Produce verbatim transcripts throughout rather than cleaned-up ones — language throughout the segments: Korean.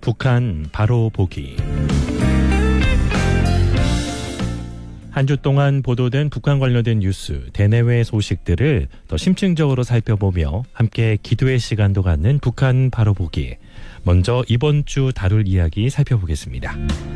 북한 바로 보기. 한 주 동안 보도된 북한 관련된 뉴스, 대내외 소식들을 더 심층적으로 살펴보며 함께 기도의 시간도 갖는 북한 바로 보기. 먼저 이번 주 다룰 이야기 살펴보겠습니다.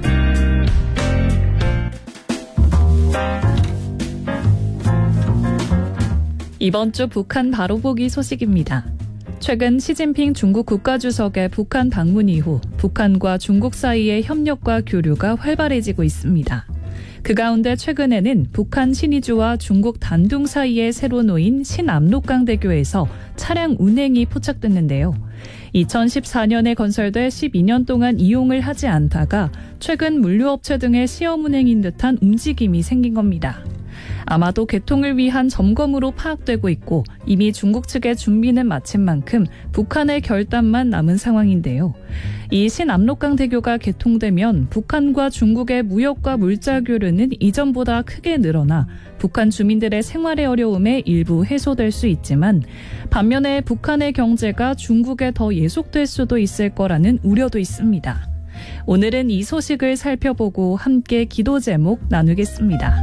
이번 주 북한 바로 보기 소식입니다. 최근 시진핑 중국 국가주석의 북한 방문 이후 북한과 중국 사이의 협력과 교류가 활발해지고 있습니다. 그 가운데 최근에는 북한 신의주와 중국 단둥 사이에 새로 놓인 신압록강대교에서 차량 운행이 포착됐는데요. 이천십사 년에 건설돼 십이 년 동안 이용을 하지 않다가 최근 물류업체 등의 시험 운행인 듯한 움직임이 생긴 겁니다. 아마도 개통을 위한 점검으로 파악되고 있고 이미 중국 측의 준비는 마친 만큼 북한의 결단만 남은 상황인데요. 이 신압록강 대교가 개통되면 북한과 중국의 무역과 물자 교류는 이전보다 크게 늘어나 북한 주민들의 생활의 어려움에 일부 해소될 수 있지만 반면에 북한의 경제가 중국에 더 예속될 수도 있을 거라는 우려도 있습니다. 오늘은 이 소식을 살펴보고 함께 기도 제목 나누겠습니다.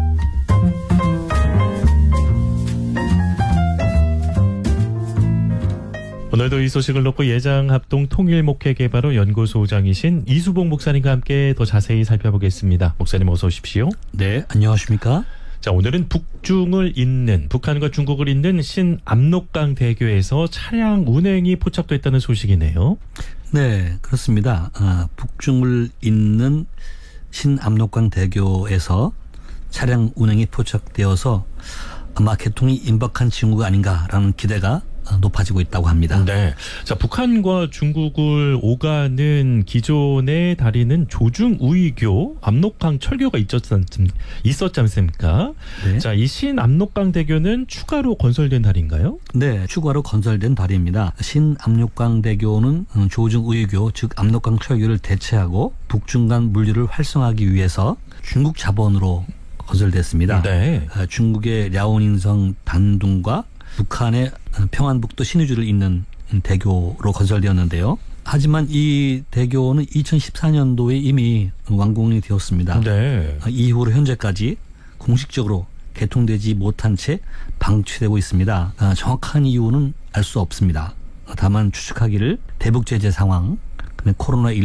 오늘도 이 소식을 놓고 예장합동 통일목회개발호 연구소장이신 이수봉 목사님과 함께 더 자세히 살펴보겠습니다. 목사님 어서 오십시오. 네, 안녕하십니까? 자, 오늘은 북중을 잇는, 북한과 중국을 잇는 신압록강 대교에서 차량 운행이 포착됐다는 소식이네요. 네, 그렇습니다. 아, 북중을 잇는 신압록강 대교에서 차량 운행이 포착되어서 아마 개통이 임박한 징후가 아닌가라는 기대가 높아지고 있다고 합니다. 네. 자, 북한과 중국을 오가는 기존의 다리는 조중우이교 압록강 철교가 있었지, 있었지 않습니까? 네. 자, 이 신압록강 대교는 추가로 건설된 다리인가요? 네, 추가로 건설된 다리입니다. 신압록강 대교는 조중우이교, 즉 압록강 철교를 대체하고 북중 간 물류를 활성화하기 위해서 중국 자본으로 건설됐습니다. 네. 중국의 랴오닝성 단둥과 북한의 평안북도 신의주를 잇는 대교로 건설되었는데요. 하지만 이 대교는 이천십사 년도에 이미 완공이 되었습니다. 네. 이후로 현재까지 공식적으로 개통되지 못한 채 방치되고 있습니다. 정확한 이유는 알 수 없습니다. 다만 추측하기를 대북 제재 상황, 코로나